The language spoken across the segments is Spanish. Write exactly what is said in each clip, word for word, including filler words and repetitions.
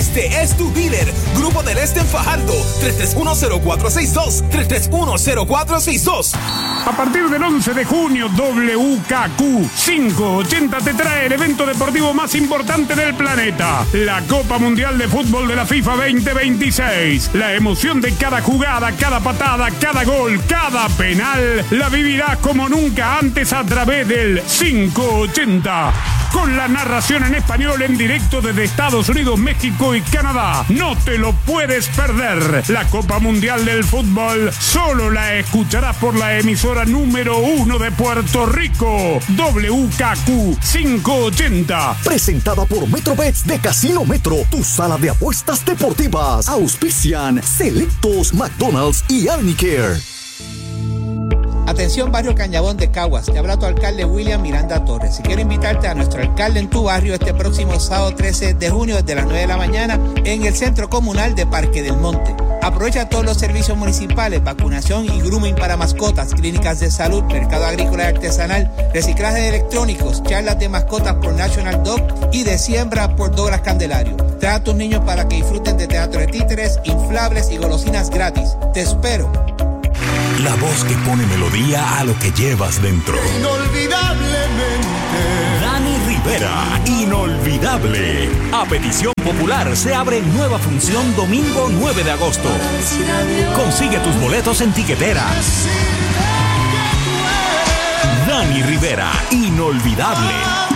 Este es tu dealer. Grupo del Este en Fajardo. tres tres uno cero cuatro seis dos. tres tres uno cero cuatro seis dos. A partir del once de junio, W K Q quinientos ochenta te trae el evento deportivo más importante del planeta. La Copa Mundial de Fútbol de la FIFA veinte veintiséis. La emoción de cada jugada, cada patada, cada gol, cada penal, la vivirás como nunca antes a través del quinientos ochenta. Con la narración en español en directo desde Estados Unidos, México y Canadá. No te lo puedes perder. La Copa Mundial del Fútbol solo la escucharás por la emisora número uno de Puerto Rico. W K Q quinientos ochenta. Presentada por Metrobets de Casino Metro, tu sala de apuestas deportivas. Auspician Selectos, McDonald's y Arnicare. Atención barrio Cañabón de Caguas, te habla tu alcalde William Miranda Torres. Si quiero invitarte a nuestro alcalde en tu barrio este próximo sábado trece de junio desde las nueve de la mañana en el Centro Comunal de Parque del Monte. Aprovecha todos los servicios municipales, vacunación y grooming para mascotas, clínicas de salud, mercado agrícola y artesanal, reciclaje de electrónicos, charlas de mascotas por National Dog y de siembra por Douglas Candelario. Trae a tus niños para que disfruten de teatro de títeres, inflables y golosinas gratis. Te espero. La voz que pone melodía a lo que llevas dentro. Inolvidablemente. Dani Rivera, inolvidable. A petición popular se abre nueva función domingo nueve de agosto. Consigue tus boletos en Tiquetera. Dani Rivera, inolvidable.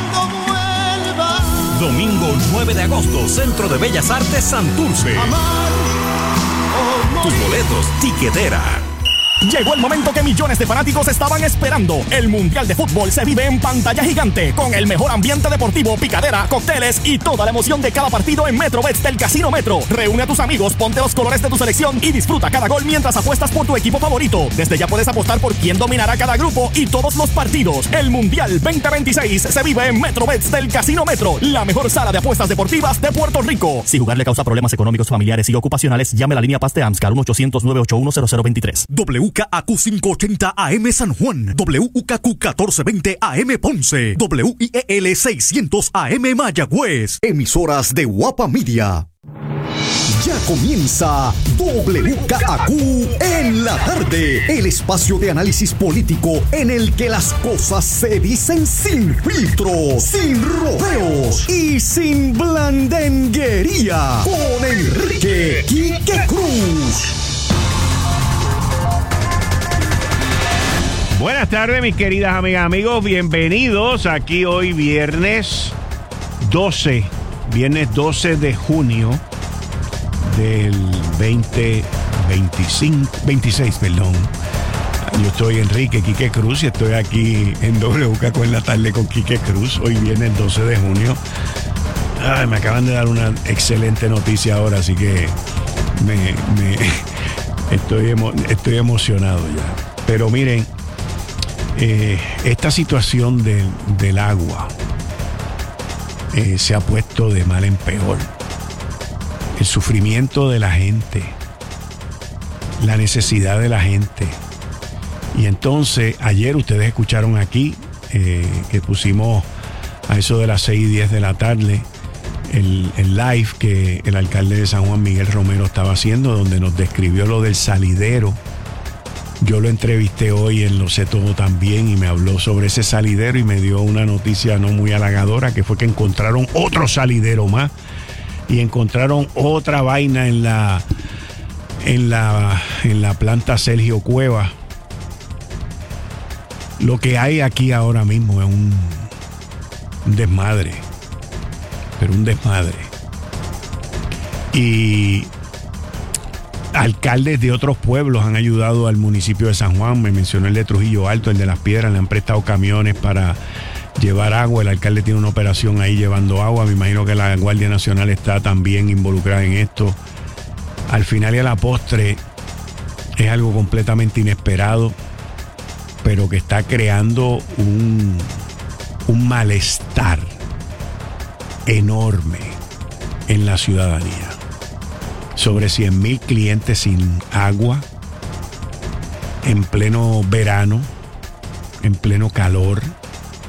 Domingo nueve de agosto, Centro de Bellas Artes Santurce. Tus boletos, Tiquetera. Llegó el momento que millones de fanáticos estaban esperando. El Mundial de Fútbol se vive en pantalla gigante, con el mejor ambiente deportivo, picadera, cócteles y toda la emoción de cada partido en Metrobets del Casino Metro. Reúne a tus amigos, ponte los colores de tu selección y disfruta cada gol mientras apuestas por tu equipo favorito. Desde ya puedes apostar por quién dominará cada grupo y todos los partidos. El Mundial veinte veintiséis se vive en Metrobets del Casino Metro, la mejor sala de apuestas deportivas de Puerto Rico. Si jugar le causa problemas económicos, familiares y ocupacionales, llame a la línea Paz de AMSCAR uno ochocientos, nueve ocho uno, cero cero dos tres. W K A Q quinientos ochenta A M San Juan, W K Q catorce veinte A M Ponce, W I E L seiscientos A M Mayagüez. Emisoras de Guapa Media. Ya comienza W K A Q en la tarde, el espacio de análisis político en el que las cosas se dicen sin filtro, sin rodeos y sin blandenguería. Con Enrique Quique Cruz. Buenas tardes, mis queridas amigas, amigos. Bienvenidos aquí hoy viernes doce, viernes doce de junio del veinte veinticinco, veintiséis, perdón. Yo estoy Enrique Quique Cruz y estoy aquí en W K Q en la tarde con Quique Cruz. Hoy viernes doce de junio. Ay, me acaban de dar una excelente noticia ahora, así que me, me estoy, emo, estoy emocionado ya. Pero miren, Eh, esta situación del, del agua eh, se ha puesto de mal en peor. El sufrimiento de la gente, la necesidad de la gente. Y entonces, ayer ustedes escucharon aquí eh, que pusimos a eso de las seis y diez de la tarde el, el live que el alcalde de San Juan, Miguel Romero, estaba haciendo, donde nos describió lo del salidero. Yo lo entrevisté hoy en Lo Sé Todo también y me habló sobre ese salidero y me dio una noticia no muy halagadora, que fue que encontraron otro salidero más y encontraron otra vaina en la en la en la planta Sergio Cueva. Lo que hay aquí ahora mismo es un, un desmadre, pero un desmadre. Y alcaldes de otros pueblos han ayudado al municipio de San Juan. Me mencionó el de Trujillo Alto, el de Las Piedras. Le han prestado camiones para llevar agua. El alcalde tiene una operación ahí llevando agua. Me imagino que la Guardia Nacional está también involucrada en esto. Al final y a la postre es algo completamente inesperado, pero que está creando un, un malestar enorme en la ciudadanía. Sobre cien mil clientes sin agua, en pleno verano, en pleno calor.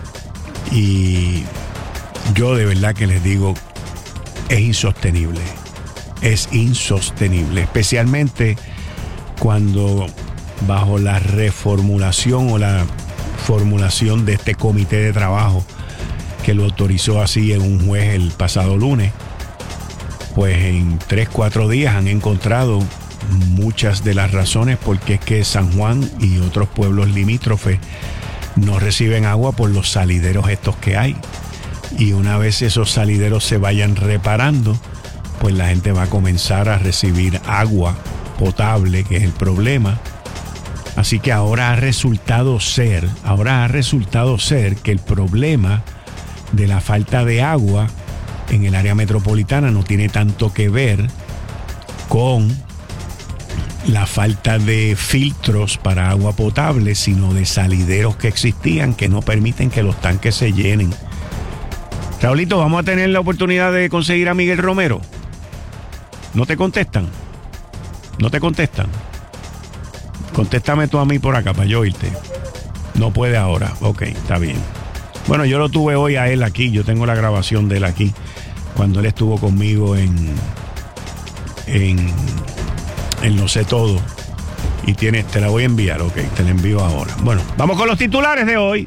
Y yo de verdad que les digo, es insostenible. es insostenible, especialmente cuando bajo la reformulación o la formulación de este comité de trabajo que lo autorizó así en un juez el pasado lunes, pues en tres, cuatro días han encontrado muchas de las razones por qué es que San Juan y otros pueblos limítrofes no reciben agua por los salideros estos que hay. Y una vez esos salideros se vayan reparando, pues la gente va a comenzar a recibir agua potable, que es el problema. Así que ahora ha resultado ser, ahora ha resultado ser que el problema de la falta de agua en el área metropolitana no tiene tanto que ver con la falta de filtros para agua potable, sino de salideros que existían que no permiten que los tanques se llenen. Raulito, ¿vamos a tener la oportunidad de conseguir a Miguel Romero? ¿No te contestan? ¿No te contestan? Contéstame tú a mí por acá para yo oírte. No puede ahora. Ok, está bien. Bueno, yo lo tuve hoy a él aquí. Yo tengo la grabación de él aquí. Cuando él estuvo conmigo en... En... En Lo Sé Todo. Y tienes, te la voy a enviar. Ok, te la envío ahora. Bueno, vamos con los titulares de hoy.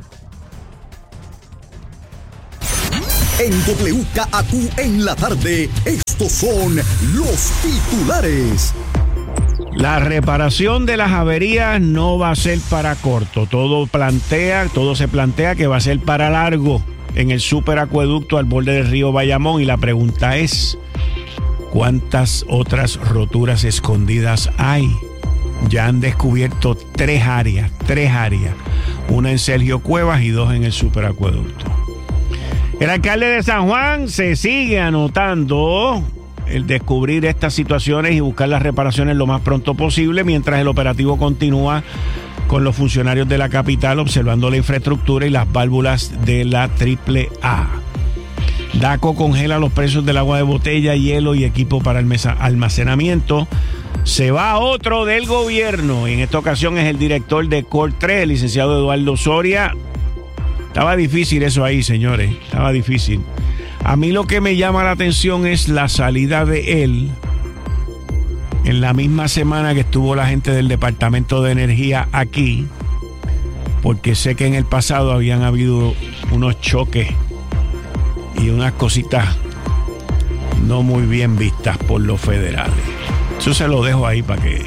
En W K A Q en la tarde, estos son los titulares. La reparación de las averías no va a ser para corto. Todo plantea, todo se plantea que va a ser para largo en el superacueducto al borde del río Bayamón. Y la pregunta es, ¿cuántas otras roturas escondidas hay? Ya han descubierto tres áreas, tres áreas. Una en Sergio Cuevas y dos en el superacueducto. El alcalde de San Juan se sigue anotando el descubrir estas situaciones y buscar las reparaciones lo más pronto posible, mientras el operativo continúa con los funcionarios de la capital observando la infraestructura y las válvulas de la triple A. DACO congela los precios del agua de botella, hielo y equipo para almacenamiento. Se va otro del gobierno, y en esta ocasión es el director de Cor tres, el licenciado Eduardo Soria. Estaba difícil eso ahí, señores, estaba difícil. A mí lo que me llama la atención es la salida de él en la misma semana que estuvo la gente del Departamento de Energía aquí, porque sé que en el pasado habían habido unos choques y unas cositas no muy bien vistas por los federales. Eso se lo dejo ahí para que...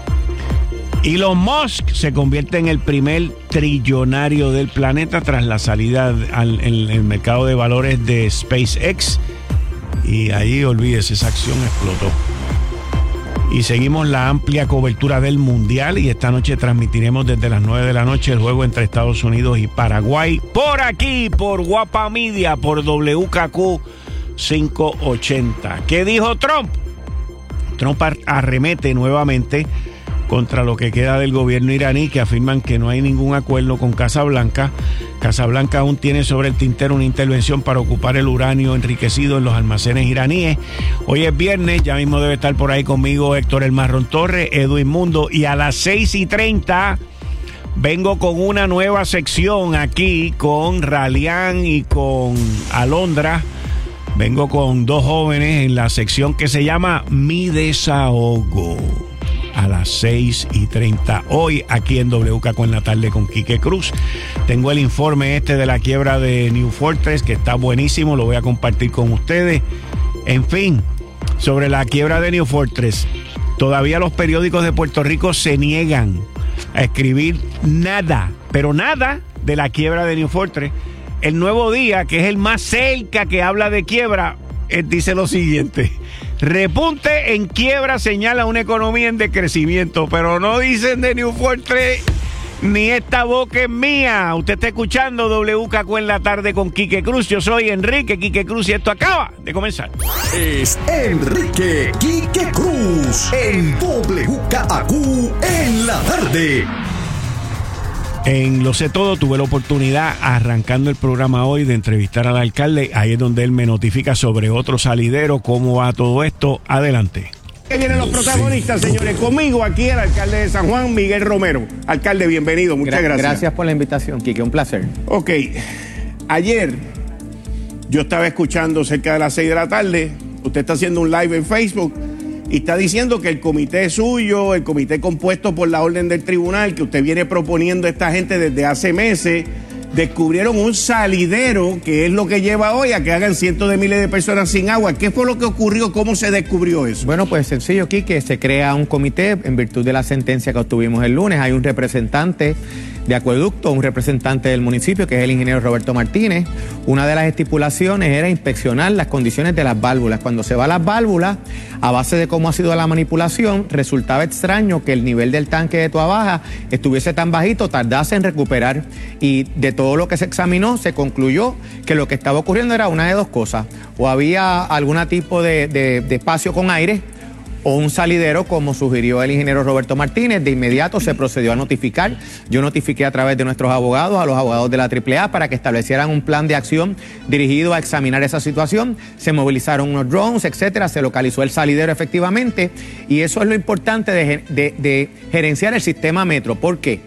Elon Musk se convierte en el primer trillonario del planeta tras la salida al en el mercado de valores de SpaceX, y ahí, olvídese, esa acción explotó. Y seguimos la amplia cobertura del Mundial, y esta noche transmitiremos desde las nueve de la noche el juego entre Estados Unidos y Paraguay, por aquí, por Guapa Media, por W K Q quinientos ochenta. ¿Qué dijo Trump? Trump arremete nuevamente contra lo que queda del gobierno iraní, que afirman que no hay ningún acuerdo con Casablanca. Casablanca aún tiene sobre el tintero una intervención para ocupar el uranio enriquecido en los almacenes iraníes. Hoy es viernes, ya mismo debe estar por ahí conmigo Héctor El Marrón Torres, Edwin Mundo, y a las seis y treinta vengo con una nueva sección aquí con Ralián y con Alondra. Vengo con dos jóvenes en la sección que se llama Mi Desahogo. A las seis y treinta hoy aquí en W K Q en la tarde con Quique Cruz. Tengo el informe este de la quiebra de New Fortress, que está buenísimo, lo voy a compartir con ustedes. En fin, sobre la quiebra de New Fortress, todavía los periódicos de Puerto Rico se niegan a escribir nada, pero nada de la quiebra de New Fortress. El Nuevo Día, que es el más cerca que habla de quiebra, él dice lo siguiente: repunte en quiebra señala una economía en decrecimiento, pero no dicen de New Fortress ni esta boca es mía. Usted está escuchando W K Q en la tarde con Quique Cruz. Yo soy Enrique Quique Cruz y esto acaba de comenzar. Es Enrique Quique Cruz en W K A Q en la tarde. En Lo Sé Todo tuve la oportunidad, arrancando el programa hoy, de entrevistar al alcalde. Ahí es donde él me notifica sobre otro salidero, cómo va todo esto. Adelante. Que vienen los protagonistas, señores. Conmigo aquí el alcalde de San Juan, Miguel Romero. Alcalde, bienvenido. Muchas gracias. Gracias por la invitación, Quique. Un placer. Ok. Ayer yo estaba escuchando cerca de las seis de la tarde. Usted está haciendo un live en Facebook y está diciendo que el comité es suyo, el comité compuesto por la orden del tribunal, que usted viene proponiendo a esta gente desde hace meses, descubrieron un salidero que es lo que lleva hoy a que hagan cientos de miles de personas sin agua. ¿Qué fue lo que ocurrió? ¿Cómo se descubrió eso? Bueno, pues sencillo aquí, que se crea un comité en virtud de la sentencia que obtuvimos el lunes. Hay un representante de acueducto, un representante del municipio, que es el ingeniero Roberto Martínez. Una de las estipulaciones era inspeccionar las condiciones de las válvulas. Cuando se va a las válvulas, a base de cómo ha sido la manipulación, resultaba extraño que el nivel del tanque de Toa Baja estuviese tan bajito, tardase en recuperar. Y de todo lo que se examinó, se concluyó que lo que estaba ocurriendo era una de dos cosas. O había algún tipo de, de, de espacio con aire, o un salidero, como sugirió el ingeniero Roberto Martínez. De inmediato se procedió a notificar. Yo notifiqué a través de nuestros abogados, a los abogados de la triple A, para que establecieran un plan de acción dirigido a examinar esa situación. Se movilizaron unos drones, etcétera. Se localizó el salidero efectivamente. Y eso es lo importante de, de, de gerenciar el sistema Metro. ¿Por qué?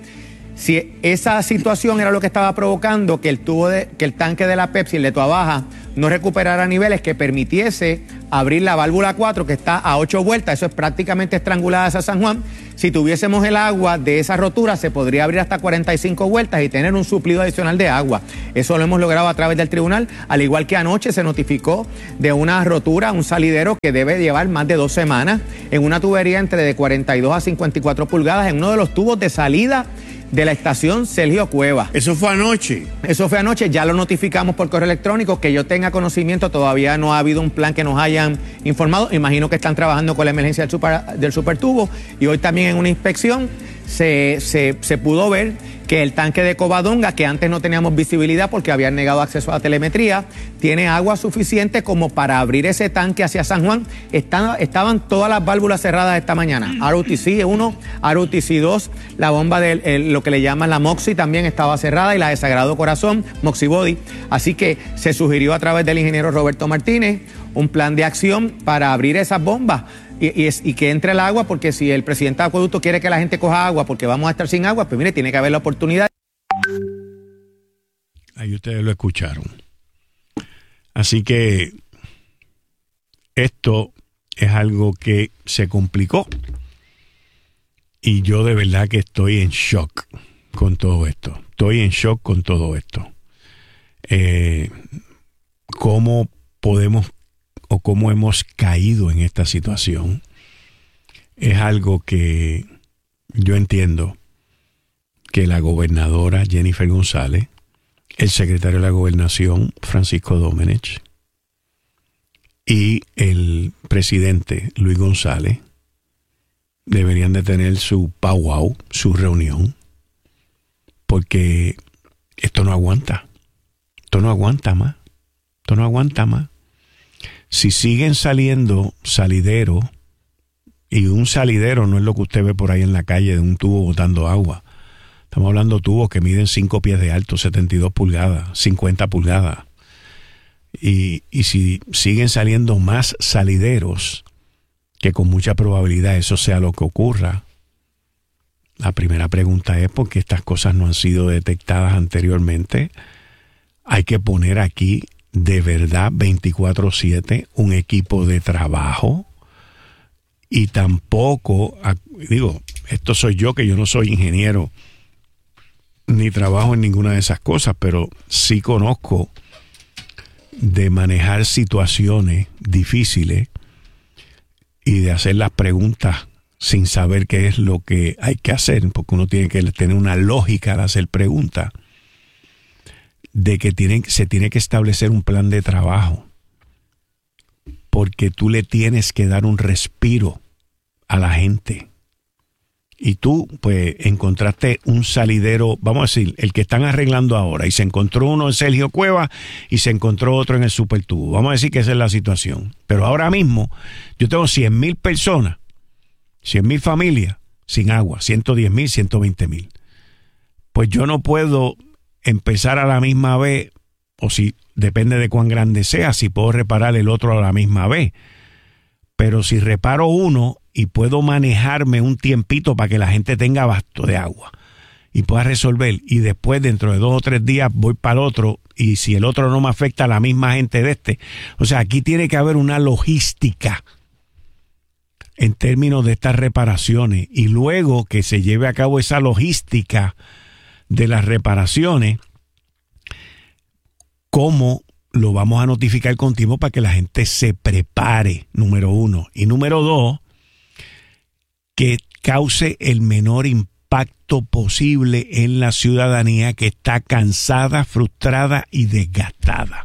Si esa situación era lo que estaba provocando que el tubo de, que el tanque de la Pepsi, el de Toa Baja, no recuperara niveles que permitiese abrir la válvula cuatro, que está a ocho vueltas, eso es prácticamente estrangulada hacia San Juan. Si tuviésemos el agua de esa rotura, se podría abrir hasta cuarenta y cinco vueltas y tener un suplido adicional de agua. Eso lo hemos logrado a través del tribunal, al igual que anoche se notificó de una rotura, un salidero que debe llevar más de dos semanas, en una tubería entre de cuarenta y dos a cincuenta y cuatro pulgadas, en uno de los tubos de salida de la estación Sergio Cueva. Eso fue anoche. Eso fue anoche, ya lo notificamos por correo electrónico. Que yo tenga conocimiento, todavía no ha habido un plan que nos hayan informado. Imagino que están trabajando con la emergencia del, super, del supertubo. Y hoy también en una inspección se, se, se pudo ver que el tanque de Covadonga, que antes no teníamos visibilidad porque habían negado acceso a la telemetría, tiene agua suficiente como para abrir ese tanque hacia San Juan. Están, estaban todas las válvulas cerradas esta mañana. R O T C uno, R O T C dos, la bomba de el, lo que le llaman la Moxie también estaba cerrada, y la de Sagrado Corazón, Moxie Body. Así que se sugirió a través del ingeniero Roberto Martínez un plan de acción para abrir esas bombas. Y, y, es, y que entre el agua, porque si el presidente de Acueducto quiere que la gente coja agua porque vamos a estar sin agua, pues mire, tiene que haber la oportunidad. Ahí ustedes lo escucharon. Así que esto es algo que se complicó. Y yo de verdad que estoy en shock con todo esto. Estoy en shock con todo esto. Eh, ¿Cómo podemos o cómo hemos caído en esta situación? Es algo que yo entiendo que la gobernadora Jennifer González, el secretario de la Gobernación Francisco Domenech y el presidente Luis González deberían de tener su powwow, su reunión, porque esto no aguanta. Esto no aguanta más. Esto no aguanta más. Si siguen saliendo salideros, y un salidero no es lo que usted ve por ahí en la calle de un tubo botando agua. Estamos hablando de tubos que miden cinco pies de alto, setenta y dos pulgadas, cincuenta pulgadas. Y, y si siguen saliendo más salideros, que con mucha probabilidad eso sea lo que ocurra, la primera pregunta es por qué estas cosas no han sido detectadas anteriormente. Hay que poner aquí de verdad veinticuatro siete un equipo de trabajo, y tampoco, digo, esto soy yo, que yo no soy ingeniero ni trabajo en ninguna de esas cosas, pero sí conozco de manejar situaciones difíciles y de hacer las preguntas sin saber qué es lo que hay que hacer, porque uno tiene que tener una lógica al hacer preguntas, de que tienen, se tiene que establecer un plan de trabajo, porque tú le tienes que dar un respiro a la gente. Y tú, pues, encontraste un salidero, vamos a decir, el que están arreglando ahora, y se encontró uno en Sergio Cueva y se encontró otro en el Supertubo. Vamos a decir que esa es la situación. Pero ahora mismo yo tengo cien mil personas, cien mil familias sin agua, ciento diez mil, ciento veinte mil. Pues yo no puedo empezar a la misma vez, o si depende de cuán grande sea, si puedo reparar el otro a la misma vez. Pero si reparo uno y puedo manejarme un tiempito para que la gente tenga abasto de agua y pueda resolver, y después dentro de dos o tres días voy para el otro, y si el otro no me afecta a la misma gente de este. O sea, aquí tiene que haber una logística en términos de estas reparaciones y luego que se lleve a cabo esa logística de las reparaciones, ¿cómo lo vamos a notificar con tiempo para que la gente se prepare? Número uno. Y número dos, que cause el menor impacto posible en la ciudadanía que está cansada, frustrada y desgastada.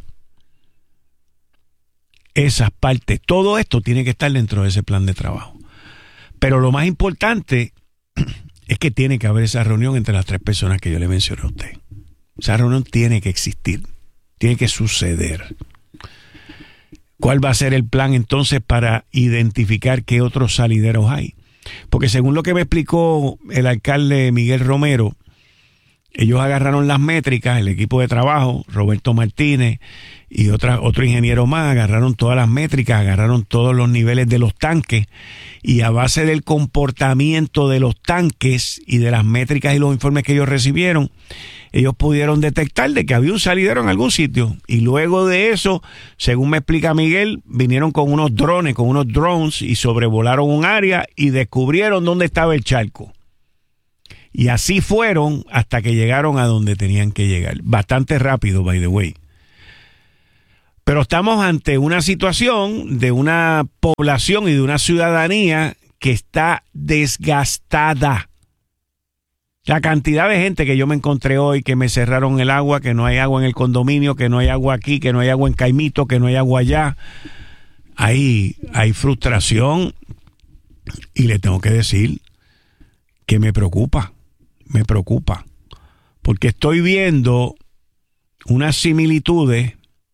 Esas partes, todo esto tiene que estar dentro de ese plan de trabajo. Pero lo más importante es que tiene que haber esa reunión entre las tres personas que yo le mencioné a usted. Esa reunión tiene que existir, tiene que suceder. ¿Cuál va a ser el plan entonces para identificar qué otros salideros hay? Porque según lo que me explicó el alcalde Miguel Romero, ellos agarraron las métricas, el equipo de trabajo, Roberto Martínez y otra, otro ingeniero más, agarraron todas las métricas, agarraron todos los niveles de los tanques y a base del comportamiento de los tanques y de las métricas y los informes que ellos recibieron, ellos pudieron detectar de que había un salidero en algún sitio. Y luego de eso, según me explica Miguel, vinieron con unos drones, con unos drones y sobrevolaron un área y descubrieron dónde estaba el charco. Y así fueron hasta que llegaron a donde tenían que llegar. Bastante rápido, by the way. Pero estamos ante una situación de una población y de una ciudadanía que está desgastada. La cantidad de gente que yo me encontré hoy, que me cerraron el agua, que no hay agua en el condominio, que no hay agua aquí, que no hay agua en Caimito, que no hay agua allá. Ahí hay frustración y le tengo que decir que me preocupa. Me preocupa, porque estoy viendo unas similitudes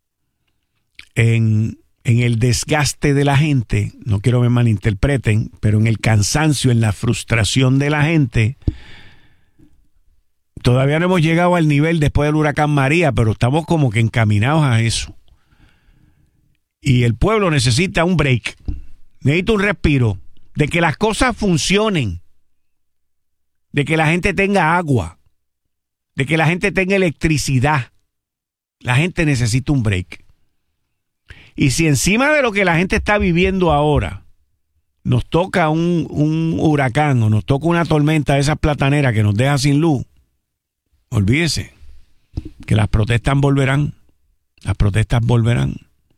en, en el desgaste de la gente, no quiero que me malinterpreten, pero en el cansancio, en la frustración de la gente. Todavía no hemos llegado al nivel después del huracán María, pero estamos como que encaminados a eso. Y el pueblo necesita un break, necesita un respiro, de que las cosas funcionen. De que la gente tenga agua, de que la gente tenga electricidad. La gente necesita un break. Y si encima de lo que la gente está viviendo ahora nos toca un, un huracán o nos toca una tormenta de esas plataneras que nos deja sin luz, olvídese que las protestas volverán. Las protestas volverán.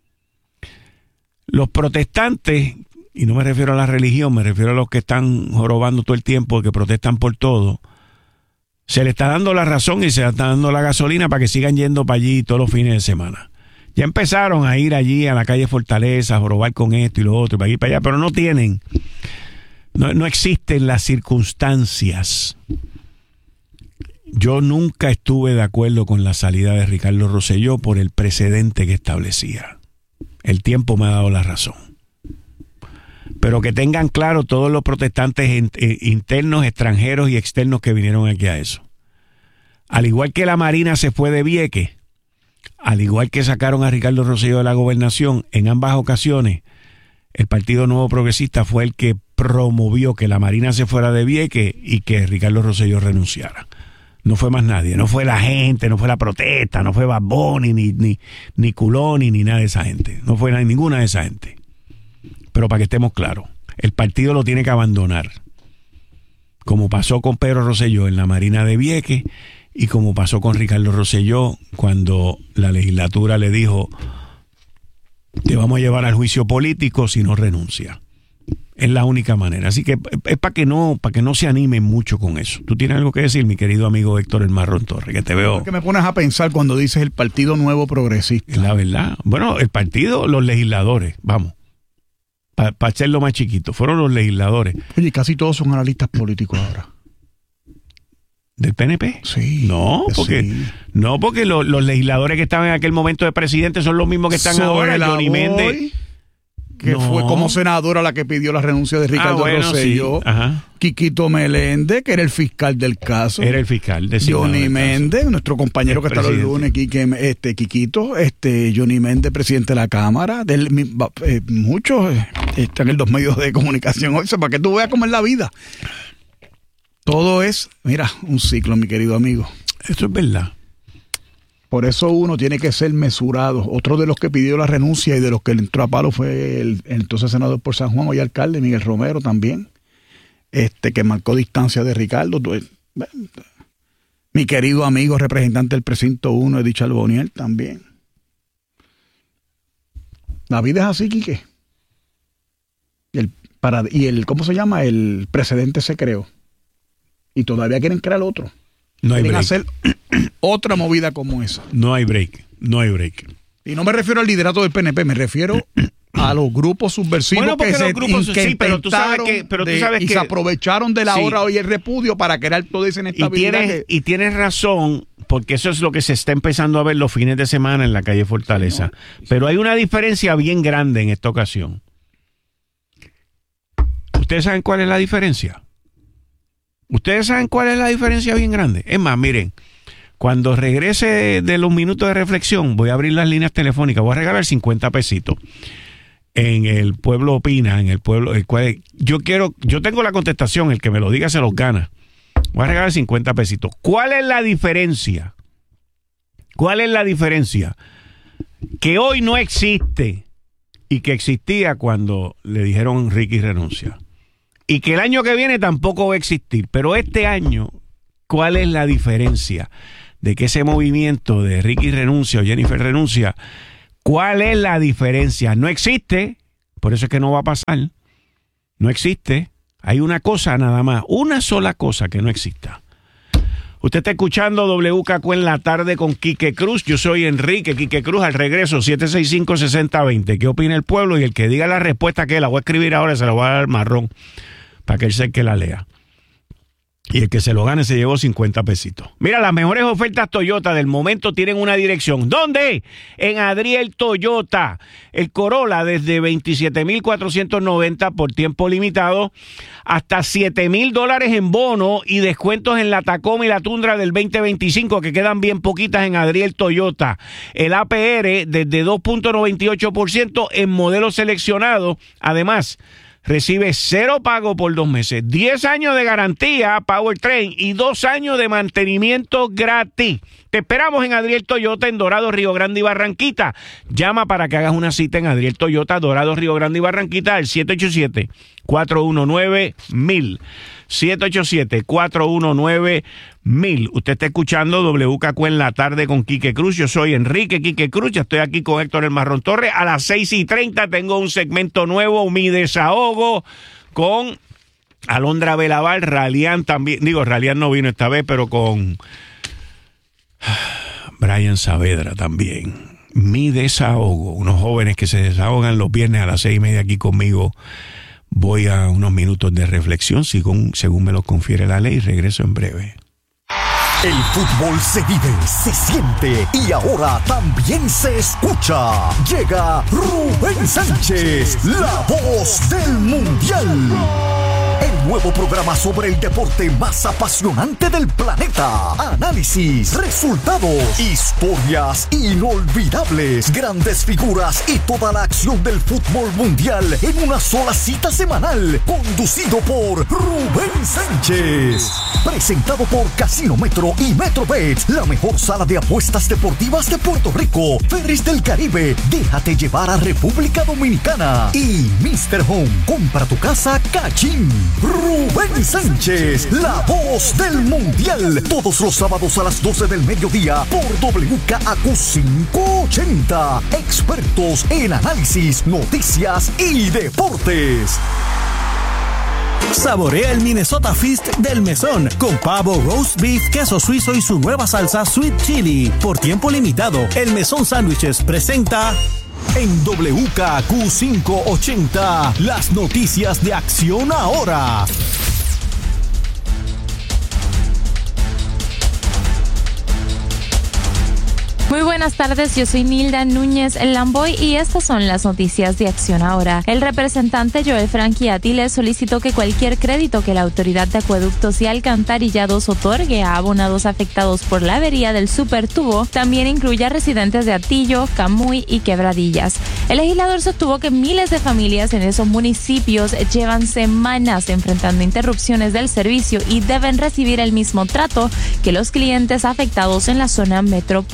Los protestantes, y no me refiero a la religión, me refiero a los que están jorobando todo el tiempo, que protestan por todo, se le está dando la razón y se le está dando la gasolina para que sigan yendo para allí todos los fines de semana. Ya empezaron a ir allí a la calle Fortaleza, a jorobar con esto y lo otro, para ir para allá, pero no tienen, no, no existen las circunstancias. Yo nunca estuve de acuerdo con la salida de Ricardo Rosselló por el precedente que establecía. El tiempo me ha dado la razón. Pero que tengan claro todos los protestantes internos, extranjeros y externos que vinieron aquí a eso. Al igual que la Marina se fue de Vieques, al igual que sacaron a Ricardo Rosselló de la gobernación, en ambas ocasiones el Partido Nuevo Progresista fue el que promovió que la Marina se fuera de Vieques y que Ricardo Rosselló renunciara. No fue más nadie, no fue la gente, no fue la protesta, no fue Bad Bunny, ni, ni, ni Culoni, ni nada de esa gente. No fue ninguna de esa gente. Pero para que estemos claros, el partido lo tiene que abandonar. Como pasó con Pedro Rosselló en la Marina de Vieques y como pasó con Ricardo Rosselló cuando la legislatura le dijo: te vamos a llevar al juicio político si no renuncia. Es la única manera. Así que es para que no, para que no se animen mucho con eso. ¿Tú tienes algo que decir, mi querido amigo Héctor El Marrón Torres? Que te veo. ¿Por qué me pones a pensar cuando dices el Partido Nuevo Progresista? Es la verdad. Bueno, el partido, los legisladores, vamos. Para pa hacerlo más chiquito, fueron los legisladores. Oye, casi todos son analistas políticos ahora. ¿Del P N P? Sí. No, porque, sí. no, porque lo, los legisladores que estaban en aquel momento de presidente son los mismos que están Sobre ahora. Johnny Méndez, que no. fue como senadora la que pidió la renuncia de Ricardo ah, bueno, Rosselló. Sí. Quiquito Meléndez, que era el fiscal del caso. Era el fiscal. Johnny Méndez, nuestro compañero el que presidente. está los lunes, Quique, este, Quiquito, este, Johnny Méndez, presidente de la Cámara. Del, eh, muchos eh, están en los medios de comunicación hoy, para que tú veas cómo es la vida. Todo es, mira, un ciclo, mi querido amigo. Eso es verdad. Por eso uno tiene que ser mesurado. Otro de los que pidió la renuncia y de los que le entró a palo fue el, el entonces senador por San Juan, hoy alcalde, Miguel Romero también, este que marcó distancia de Ricardo. Mi querido amigo representante del precinto uno, Edith Charbonnier, también. La vida es así, Quique. Y el, para, y el, ¿cómo se llama? El precedente se creó. Y todavía quieren crear otro. No hay quieren break. hacer otra movida como esa. No hay break. No hay break. Y no me refiero al liderato del P N P, me refiero a los grupos subversivos bueno, que se grupos, que sí, pero tú sabes que, pero tú de, sabes y que, se aprovecharon de la sí. hora hoy el repudio para crear toda esa inestabilidad. Y tienes, que, y tienes razón, porque eso es lo que se está empezando a ver los fines de semana en la calle Fortaleza. No, pero hay una diferencia bien grande en esta ocasión. ¿Ustedes saben cuál es la diferencia? ¿Ustedes saben cuál es la diferencia bien grande? Es más, miren, cuando regrese de, de los minutos de reflexión, voy a abrir las líneas telefónicas, voy a regalar cincuenta pesitos en el pueblo Opina, en el pueblo, el cual yo quiero, yo tengo la contestación, el que me lo diga se los gana. Voy a regalar cincuenta pesitos. ¿Cuál es la diferencia? ¿Cuál es la diferencia? Que hoy no existe y que existía cuando le dijeron Ricky renuncia. Y que el año que viene tampoco va a existir. Pero este año, ¿cuál es la diferencia de que ese movimiento de Ricky renuncia o Jennifer renuncia? ¿Cuál es la diferencia? No existe, por eso es que no va a pasar. No existe. Hay una cosa nada más, una sola cosa que no exista. Usted está escuchando W K Q en la tarde con Quique Cruz. Yo soy Enrique Quique Cruz. Al regreso, siete seis cinco, seis cero dos cero. ¿Qué opina el pueblo? Y el que diga la respuesta, que la voy a escribir ahora, se la voy a dar marrón para que él sea el que la lea. Y el que se lo gane se llevó cincuenta pesitos. Mira, las mejores ofertas Toyota del momento tienen una dirección. ¿Dónde? En Adriel Toyota. El Corolla desde veintisiete mil cuatrocientos noventa por tiempo limitado hasta siete mil dólares en bono y descuentos en la Tacoma y la Tundra del veinte veinticinco, que quedan bien poquitas en Adriel Toyota. El A P R desde dos punto noventa y ocho por ciento en modelos seleccionados. Además, recibe cero pago por dos meses, diez años de garantía Powertrain y dos años de mantenimiento gratis. Te esperamos en Adriel Toyota en Dorado, Río Grande y Barranquita. Llama para que hagas una cita en Adriel Toyota, Dorado, Río Grande y Barranquita al siete ocho siete, cuatro uno nueve, mil. siete ocho siete, cuatro uno nueve, mil. Usted está escuchando W K Q en la tarde con Quique Cruz. Yo soy Enrique Quique Cruz. Ya estoy aquí con Héctor El Marrón Torres. A las seis y treinta tengo un segmento nuevo, Mi Desahogo, con Alondra Belaval, Ralián también. Digo, Ralián no vino esta vez, pero con Brian Saavedra también. Mi Desahogo. Unos jóvenes que se desahogan los viernes a las seis y media aquí conmigo. Voy a unos minutos de reflexión, según, según me lo confiere la ley, y regreso en breve. El fútbol se vive, se siente y ahora también se escucha. Llega Rubén Sánchez, la voz del Mundial. El nuevo programa sobre el deporte más apasionante del planeta. Análisis, resultados, historias inolvidables, grandes figuras y toda la acción del fútbol mundial en una sola cita semanal. Conducido por Rubén Sánchez. Presentado por Casino Metro y MetroBet, la mejor sala de apuestas deportivas de Puerto Rico. Ferris del Caribe, déjate llevar a República Dominicana. Y mister Home, compra tu casa Cachín. Rubén Sánchez, la voz del Mundial. Todos los sábados a las doce del mediodía por W K A Q quinientos ochenta. Expertos en análisis, noticias y deportes. Saborea el Minnesota Feast del Mesón con pavo, roast beef, queso suizo y su nueva salsa Sweet Chili. Por tiempo limitado, el Mesón Sándwiches presenta... En W K A Q quinientos ochenta, las noticias de Acción Ahora. Muy buenas tardes, yo soy Nilda Núñez Lamboy y estas son las noticias de Acción Ahora. El representante Joel Franchiatti le solicitó que cualquier crédito que la Autoridad de Acueductos y Alcantarillados otorgue a abonados afectados por la avería del supertubo también incluya residentes de Atillo, Camuy y Quebradillas. El legislador sostuvo que miles de familias en esos municipios llevan semanas enfrentando interrupciones del servicio y deben recibir el mismo trato que los clientes afectados en la zona metropolitana.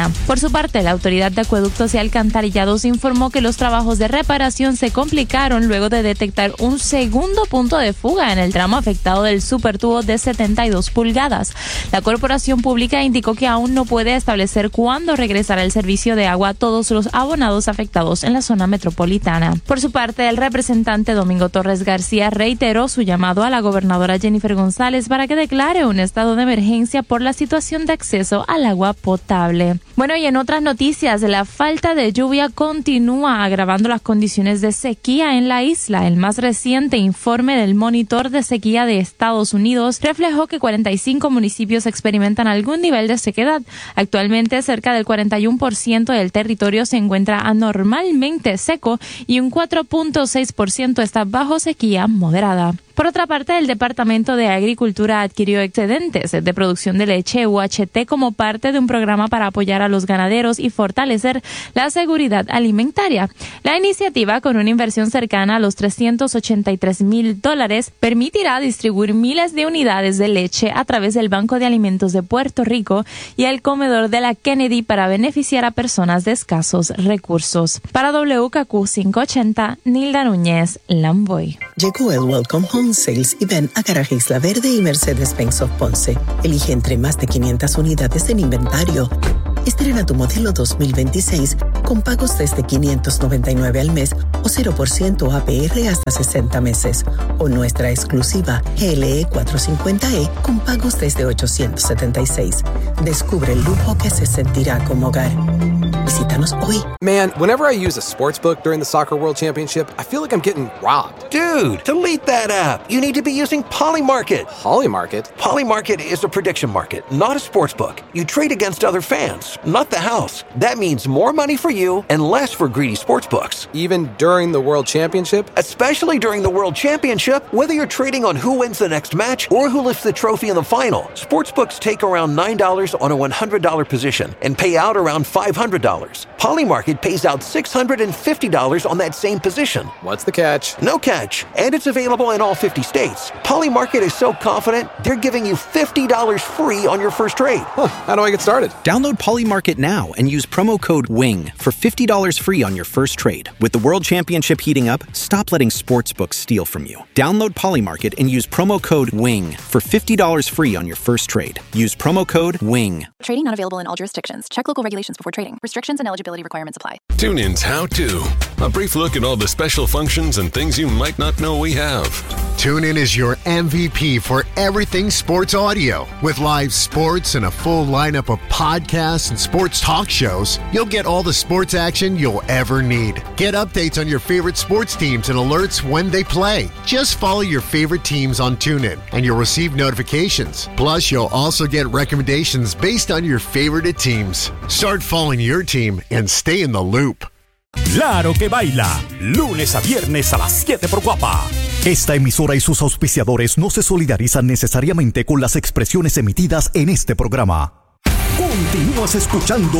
mañana. Por su parte, la Autoridad de Acueductos y Alcantarillados informó que los trabajos de reparación se complicaron luego de detectar un segundo punto de fuga en el tramo afectado del supertubo de setenta y dos pulgadas. La Corporación Pública indicó que aún no puede establecer cuándo regresará el servicio de agua a todos los abonados afectados en la zona metropolitana. Por su parte, el representante Domingo Torres García reiteró su llamado a la gobernadora Jennifer González para que declare un estado de emergencia por la situación de acceso al agua potable. Bueno, y en otras noticias, la falta de lluvia continúa agravando las condiciones de sequía en la isla. El más reciente informe del Monitor de Sequía de Estados Unidos reflejó que cuarenta y cinco municipios experimentan algún nivel de sequedad. Actualmente, cerca del cuarenta y uno por ciento del territorio se encuentra anormalmente seco y un cuatro punto seis por ciento está bajo sequía moderada. Por otra parte, el Departamento de Agricultura adquirió excedentes de producción de leche U H T como parte de un programa para apoyar a los ganaderos y fortalecer la seguridad alimentaria. La iniciativa, con una inversión cercana a los trescientos ochenta y tres mil dólares, permitirá distribuir miles de unidades de leche a través del Banco de Alimentos de Puerto Rico y el comedor de la Kennedy para beneficiar a personas de escasos recursos. Para W K Q quinientos ochenta, Nilda Núñez, Lamboy. Llegó el Welcome Home Sales y ven a Garaje Isla Verde y Mercedes-Benz of Ponce. Elige entre más de quinientas unidades en inventario. Estrena tu modelo dos mil veintiséis con pagos desde quinientos noventa y nueve al mes o cero por ciento A P R hasta sesenta meses. O nuestra exclusiva G L E cuatrocientos cincuenta E con pagos desde ochocientos setenta y seis. Descubre el lujo que se sentirá como hogar. Visítanos hoy. Man, whenever I use a sportsbook during the Soccer World Championship, I feel like I'm getting robbed. Dude, delete that app. You need to be using Polymarket. Polymarket? Polymarket is a prediction market, not a sportsbook. You trade against other fans, not the house. That means more money for you and less for greedy sportsbooks. Even during the World Championship? Especially during the World Championship, whether you're trading on who wins the next match or who lifts the trophy in the final. Sportsbooks take around nine dollars on a one hundred dollars position and pay out around five hundred dollars. Polymarket pays out six hundred fifty dollars on that same position. What's the catch? No catch. And it's available in all fifty states. Polymarket is so confident, they're giving you fifty dollars free on your first trade. Huh. How do I get started? Download Polymarket now and use promo code WING for fifty dollars free on your first trade. With the World Championship heating up, stop letting sportsbooks steal from you. Download Polymarket and use promo code WING for fifty dollars free on your first trade. Use promo code WING. Trading not available in all jurisdictions. Check local regulations before trading. Restrictions and eligibility requirements apply. TuneIn's How To. A brief look at all the special functions and things you might not know we have. TuneIn is your M V P for everything sports audio. With live sports and a full lineup of podcasts and sports talk shows, you'll get all the sports action you'll ever need. Get updates on your favorite sports teams and alerts when they play. Just follow your favorite teams on TuneIn and you'll receive notifications. Plus, you'll also get recommendations based on your favorite teams. Start following your team and stay in the loop. Claro que baila, lunes a viernes a las siete por Guapa. Esta emisora y sus auspiciadores no se solidarizan necesariamente con las expresiones emitidas en este programa. Continúas escuchando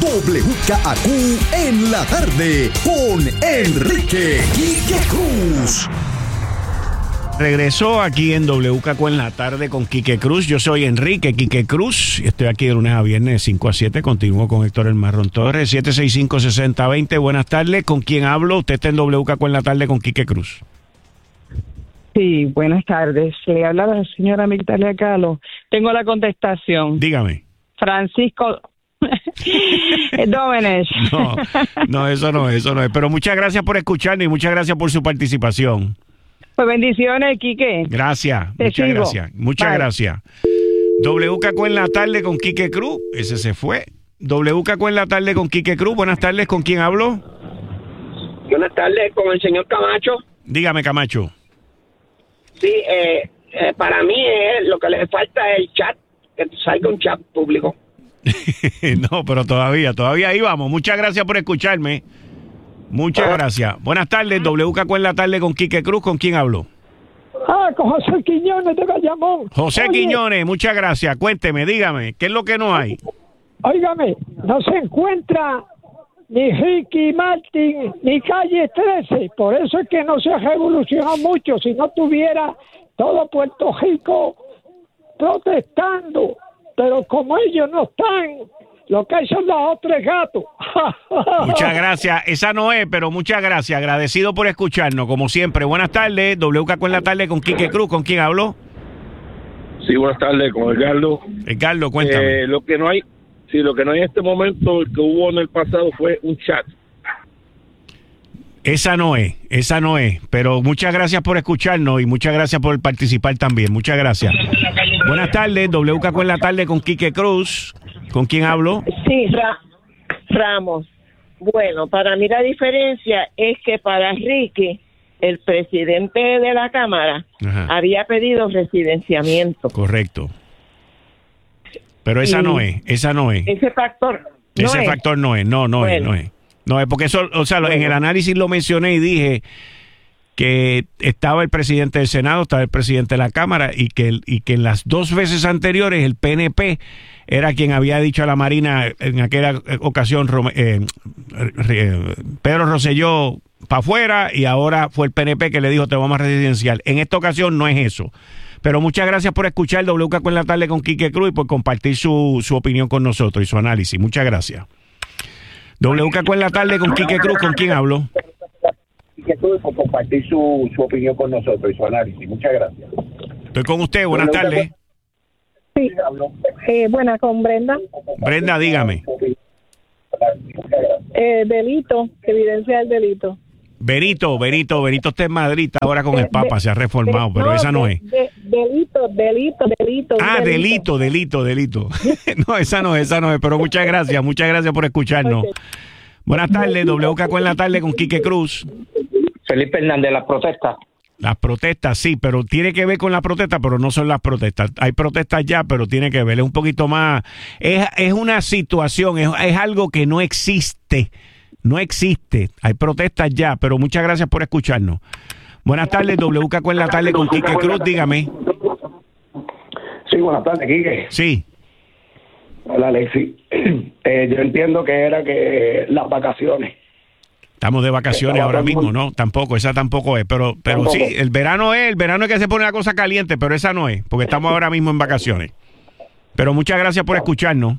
W K Q en la tarde con Enrique Quique Cruz. Regresó aquí en W K Q en la tarde con Quique Cruz. Yo soy Enrique Quique Cruz y estoy aquí de lunes a viernes de cinco a siete. Continúo con Héctor El Marrón Torres, siete seis cinco, seis cero dos cero. Buenas tardes, ¿con quién hablo? Usted está en W K Q en la tarde con Quique Cruz. Sí, buenas tardes. Le habla la señora Migdalia Calo. Tengo la contestación. Dígame. Francisco Dómenes. No, no, eso no, eso no es. Pero muchas gracias por escucharnos y muchas gracias por su participación. Pues bendiciones, Quique. Gracias, Te muchas sigo. gracias. Muchas Bye. gracias. W K Q en la tarde con Quique Cruz. Ese se fue. W K Q en la tarde con Quique Cruz. Buenas tardes, ¿con quién hablo? Buenas tardes, con el señor Camacho. Dígame, Camacho. Sí, eh, eh, para mí eh, lo que le falta es el chat, que salga un chat público. No, pero todavía, todavía ahí vamos. Muchas gracias por escucharme. Muchas ah. gracias. Buenas tardes, W K Q en la tarde con Quique Cruz. ¿Con quién hablo? Ah, con José Quiñones de Bayamón. José Oye, Quiñones, muchas gracias. Cuénteme, dígame, ¿qué es lo que no hay? Óigame, no se encuentra ni Ricky Martin ni Calle trece. Por eso es que no se ha revolucionado mucho. Si no tuviera todo Puerto Rico protestando. Pero como ellos no están, Lo que hay son los otros gatos. Muchas gracias. Esa no es, pero muchas gracias. Agradecido por escucharnos, como siempre. Buenas tardes. W K con la tarde con Quique Cruz. ¿Con quién habló? Sí, buenas tardes, con Edgardo. Edgardo, cuéntame. Eh, lo que no hay, sí, lo que no hay en este momento, el que hubo en el pasado fue un chat. Esa no es, esa no es. Pero muchas gracias por escucharnos y muchas gracias por participar también. Muchas gracias. Buenas tardes. W K con la tarde con Quique Cruz. ¿Con quién hablo? Sí, Ra Ramos. Bueno, para mí la diferencia es que para Ricky, el presidente de la Cámara, Ajá. había pedido residenciamiento. Correcto. Pero esa y no es, esa no es. Ese factor no Ese es. factor no es, no, no bueno. es, no es. No es porque eso, o sea, bueno. en el análisis lo mencioné y dije que estaba el presidente del Senado, estaba el presidente de la Cámara y que, y que en las dos veces anteriores el P N P era quien había dicho a la Marina en aquella ocasión, eh, eh, Pedro Rosselló para afuera, y ahora fue el P N P que le dijo te vamos a residenciar. En esta ocasión no es eso. Pero muchas gracias por escuchar W K con la tarde con Quique Cruz y por compartir su, su opinión con nosotros y su análisis. Muchas gracias. W K con la tarde con Quique Cruz, ¿con quién hablo? Quique Cruz por compartir su, su opinión con nosotros y su análisis. Muchas gracias. Estoy con usted, buenas tardes. Sí, eh, buena, con Brenda. Brenda, dígame. Eh, delito, evidencia del delito. Berito, Berito, Berito está en Madrid ahora con el Papa, se ha reformado, de, pero no, esa no de, es. De, delito, delito, delito. Ah, delito, delito, delito. No, esa no es, esa no es, pero muchas gracias, muchas gracias por escucharnos. Okay. Buenas tardes, W K con la tarde con Quique Cruz. Felipe Hernández, las protestas. Las protestas, sí, pero tiene que ver con las protestas, pero no son las protestas. Hay protestas ya, pero tiene que ver, es un poquito más, es, es una situación, es, es algo que no existe, no existe. Hay protestas ya, pero muchas gracias por escucharnos. Buenas tardes, W K con la tarde con Quique Cruz, dígame. Sí, buenas tardes, Quique. Sí. Hola, Alexi. Eh, yo entiendo que era que las vacaciones. Estamos de vacaciones ahora mismo, ¿no? Tampoco, esa tampoco es. Pero pero tampoco. Sí, el verano es, el verano es que se pone la cosa caliente, pero esa no es, porque estamos ahora mismo en vacaciones. Pero muchas gracias por escucharnos.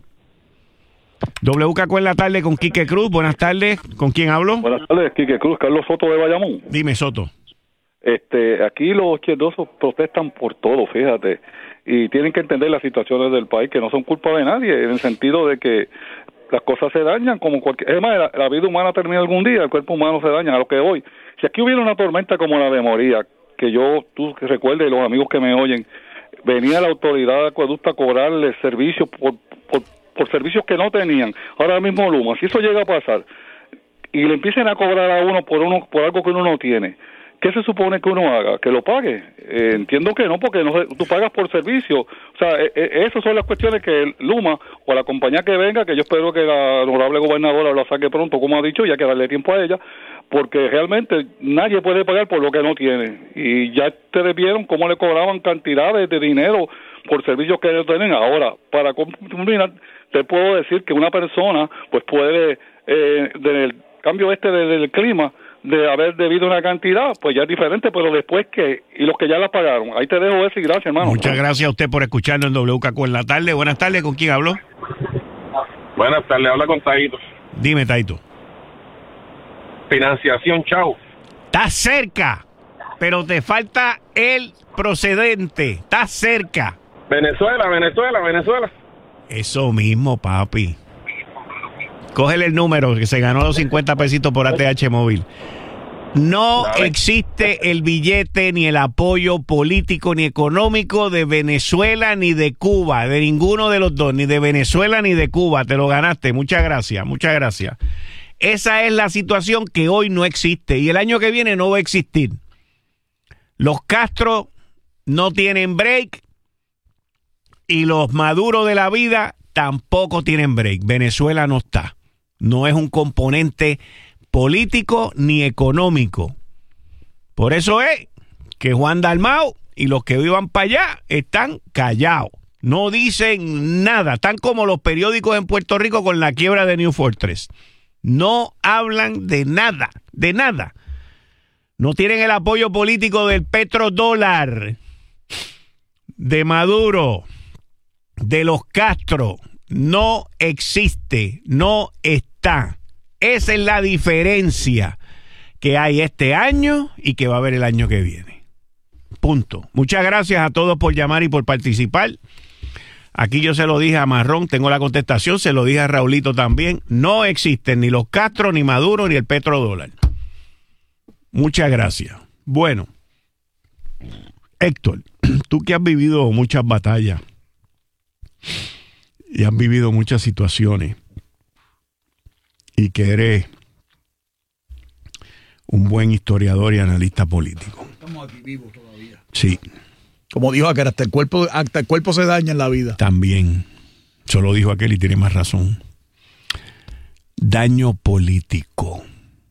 W K con la tarde con Quique Cruz. Buenas tardes. ¿Con quién hablo? Buenas tardes, Quique Cruz. Carlos Soto de Bayamón. Dime, Soto. Este, aquí los izquierdosos protestan por todo, fíjate. Y tienen que entender las situaciones del país, que no son culpa de nadie, en el sentido de que las cosas se dañan como cualquier... Es más, la, la vida humana termina algún día, el cuerpo humano se daña, a lo que hoy. Si aquí hubiera una tormenta como la de Moría, que yo, tú que recuerdes, los amigos que me oyen, venía la autoridad de acueducto a cobrarles servicios por, por, por servicios que no tenían. Ahora mismo Luma, si eso llega a pasar, y le empiecen a cobrar a uno por uno por algo que uno no tiene, ¿qué se supone que uno haga? ¿Que lo pague? Eh, entiendo que no, porque no, tú pagas por servicio. O sea, eh, eh, esas son las cuestiones que Luma o la compañía que venga, que yo espero que la honorable gobernadora lo saque pronto, como ha dicho, y hay que darle tiempo a ella, porque realmente nadie puede pagar por lo que no tiene. Y ya ustedes vieron cómo le cobraban cantidades de dinero por servicios que no tienen. Ahora, para culminar, te puedo decir que una persona pues puede, eh, del cambio este del, del clima, de haber debido una cantidad, pues ya es diferente, pero después que, y los que ya la pagaron. Ahí te dejo eso y gracias, hermano. Muchas gracias a usted por escucharnos en W K con la tarde. Buenas tardes, ¿con quién habló? Buenas tardes, habla con Taito. Dime, Taito. Financiación, chao. Estás cerca, pero te falta el procedente. Estás cerca. Venezuela, Venezuela, Venezuela. Eso mismo, papi. Cógele el número, que se ganó los cincuenta pesitos por A T H móvil. No existe el billete ni el apoyo político ni económico de Venezuela ni de Cuba, de ninguno de los dos, ni de Venezuela ni de Cuba. Te lo ganaste. Muchas gracias, muchas gracias. Esa es la situación que hoy no existe y el año que viene no va a existir. Los Castro no tienen break y los Maduro de la vida tampoco tienen break. Venezuela no está. No es un componente político ni económico. Por eso es que Juan Dalmau y los que vivan para allá están callados. No dicen nada. Están como los periódicos en Puerto Rico con la quiebra de New Fortress. No hablan de nada, de nada. No tienen el apoyo político del petrodólar, de Maduro, de los Castro, no existe, no está. Esa es la diferencia que hay este año y que va a haber el año que viene. Punto. Muchas gracias a todos por llamar y por participar. Aquí yo se lo dije a Marrón, tengo la contestación, se lo dije a Raulito también. No existen ni los Castro, ni Maduro, ni el petrodólar. Muchas gracias. Bueno, Héctor, tú que has vivido muchas batallas y has vivido muchas situaciones y que eres un buen historiador y analista político. Estamos aquí vivos todavía. Sí. Como dijo aquel, hasta el cuerpo, hasta el cuerpo se daña en la vida. También. Eso lo dijo aquel y tiene más razón. Daño político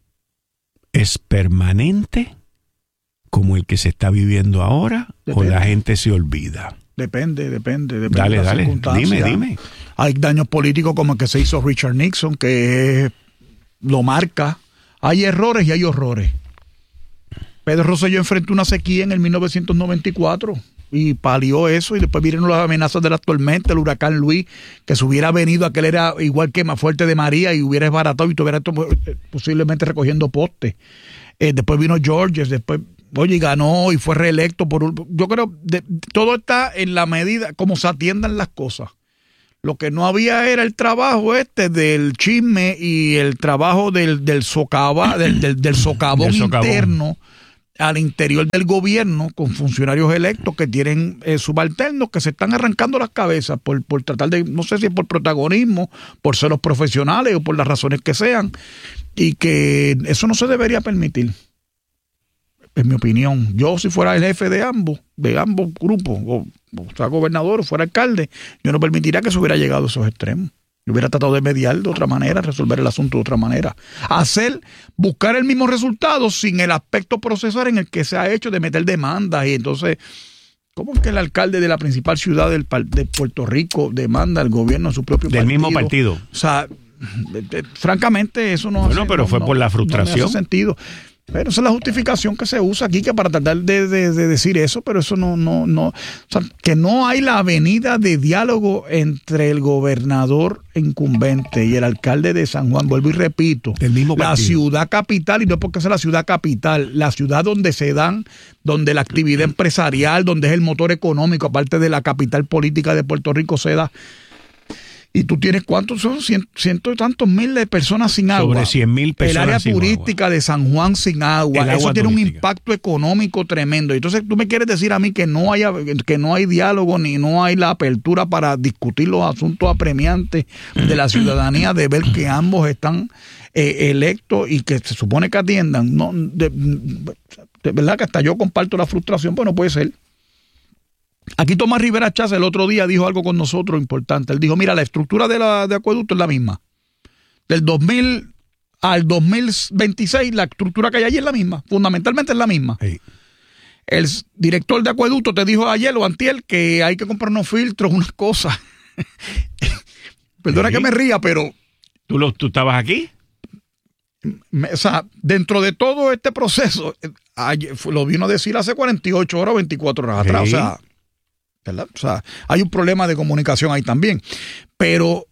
es permanente como el que se está viviendo ahora. Depende. O la gente se olvida. Depende, depende, depende. Dale, de la dale, dime, dime. Hay daños políticos como el que se hizo Richard Nixon, que lo marca. Hay errores y hay horrores. Pedro Rosselló enfrentó una sequía en el mil novecientos noventa y cuatro y palió eso, y después vinieron las amenazas de las tormentas, el huracán Luis, que si hubiera venido aquel era igual que más fuerte de María y hubiera desbaratado y estuviera posiblemente recogiendo postes. Eh, después vino Georges, después, oye, y ganó y fue reelecto por un, yo creo, de, todo está en la medida como se atiendan las cosas. Lo que no había era el trabajo este del chisme y el trabajo del, del, socava, del, del, del socavón interno al interior del gobierno, con funcionarios electos que tienen eh, subalternos que se están arrancando las cabezas por, por tratar de, no sé si es por protagonismo, por ser los profesionales o por las razones que sean, y que eso no se debería permitir, en mi opinión. Yo, si fuera el jefe de ambos, de ambos grupos, o, o sea, gobernador o fuera alcalde, yo no permitiría que se hubiera llegado a esos extremos. Yo hubiera tratado de mediar de otra manera, resolver el asunto de otra manera. Hacer, buscar el mismo resultado sin el aspecto procesal en el que se ha hecho de meter demandas. Y entonces, ¿cómo es que el alcalde de la principal ciudad del, de Puerto Rico demanda al gobierno a su propio del partido? Del mismo partido. O sea, de, de, francamente, eso no Bueno, hace, pero no, fue no, por la frustración. No me hace sentido. Pero esa es la justificación que se usa aquí, que para tratar de, de, de decir eso, pero eso no, no, no, o sea, que no hay la avenida de diálogo entre el gobernador incumbente y el alcalde de San Juan. Vuelvo y repito, el mismo la ciudad capital, y no es porque sea la ciudad capital, la ciudad donde se dan, donde la actividad empresarial, donde es el motor económico, aparte de la capital política de Puerto Rico, se da. Y tú tienes, ¿cuántos son? Ciento, ciento y tantos mil de personas sin agua. Sobre cien mil personas. El área sin turística agua. de San Juan sin agua. El Eso agua tiene turística. un impacto económico tremendo. Entonces, tú me quieres decir a mí que no haya, que no hay diálogo ni no hay la apertura para discutir los asuntos apremiantes de la ciudadanía, de ver que ambos están eh, electos y que se supone que atiendan. No, de, de verdad que hasta yo comparto la frustración, pues no puede ser. Aquí Tomás Rivera Chávez el otro día dijo algo con nosotros importante. Él dijo, mira, la estructura de, la, de acueducto es la misma. Del dos mil al dos mil veintiséis, la estructura que hay allí es la misma. Fundamentalmente es la misma. Sí. El director de acueducto te dijo ayer o antier que hay que comprar unos filtros, unas cosas. Perdona sí. que me ría, pero... ¿Tú, lo, tú estabas aquí? Me, o sea, dentro de todo este proceso, ayer, lo vino a decir hace cuarenta y ocho horas o veinticuatro horas sí. atrás. O sea... ¿verdad? O sea, hay un problema de comunicación ahí también. Pero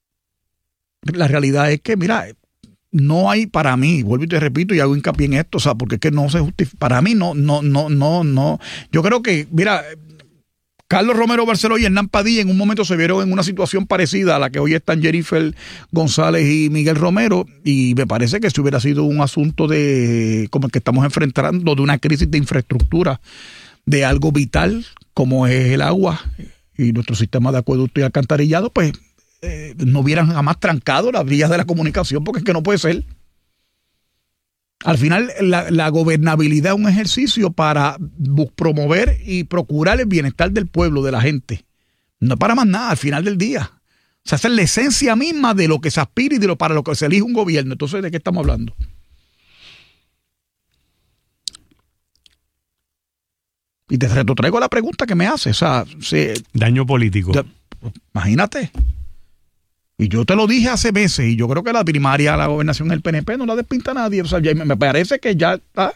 la realidad es que, mira, no hay para mí, vuelvo y te repito y hago hincapié en esto, o sea, porque es que no se justifica. Para mí no, no, no, no, no. Yo creo que, mira, Carlos Romero Barceló y Hernán Padilla en un momento se vieron en una situación parecida a la que hoy están Jennifer González y Miguel Romero, y me parece que si hubiera sido un asunto de como el que estamos enfrentando, de una crisis de infraestructura, de algo vital como es el agua y nuestro sistema de acueducto y alcantarillado, pues eh, no hubieran jamás trancado las vías de la comunicación, porque es que no puede ser. Al final, la, la gobernabilidad es un ejercicio para promover y procurar el bienestar del pueblo, de la gente. No para más nada, al final del día. O sea, esa es la esencia misma de lo que se aspira y de lo para lo que se elige un gobierno. Entonces, ¿de qué estamos hablando? Y te retrotraigo la pregunta que me hace. O sea, se, daño político. De, imagínate. Y yo te lo dije hace meses, y yo creo que la primaria, la gobernación del P N P no la despinta nadie. O sea, ya, me parece que ya está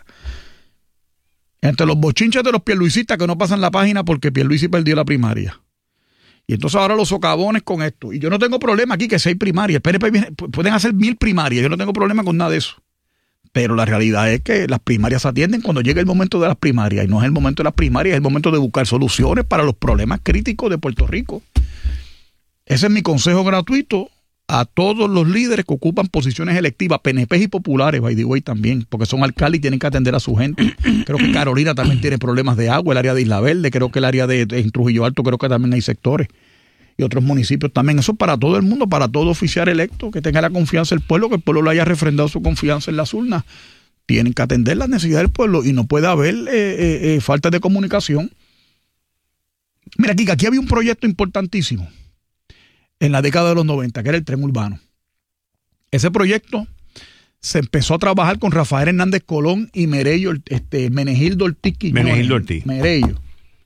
entre los bochinches de los pierluisistas que no pasan la página porque Pierluisi perdió la primaria. Y entonces ahora los socavones con esto. Y yo no tengo problema aquí que seis primarias. El P N P viene, pueden hacer mil primarias. Yo no tengo problema con nada de eso. Pero la realidad es que las primarias se atienden cuando llega el momento de las primarias. Y no es el momento de las primarias, es el momento de buscar soluciones para los problemas críticos de Puerto Rico. Ese es mi consejo gratuito a todos los líderes que ocupan posiciones electivas, P N P y populares, by the way, también, porque son alcaldes y tienen que atender a su gente. Creo que Carolina también tiene problemas de agua, el área de Isla Verde, creo que el área de, de Trujillo Alto, creo que también hay sectores. Y otros municipios también. Eso para todo el mundo, para todo oficial electo, que tenga la confianza del pueblo, que el pueblo le haya refrendado su confianza en las urnas. Tienen que atender las necesidades del pueblo y no puede haber eh, eh, eh, falta de comunicación. Mira, Kika, aquí había un proyecto importantísimo en la década de los noventa, que era el tren urbano. Ese proyecto se empezó a trabajar con Rafael Hernández Colón y Merello, este, Menegildo Ortiz Quiñones. Menegildo Ortiz. Merello.